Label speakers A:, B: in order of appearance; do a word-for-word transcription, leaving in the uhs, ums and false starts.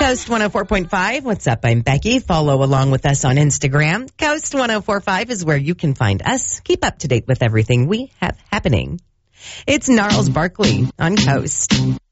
A: Coast one oh four point five. What's up? I'm Becky. Follow along with us on Instagram. Coast one oh four point five is where you can find us. Keep up to date with everything we have happening. It's Gnarls Barkley on Coast.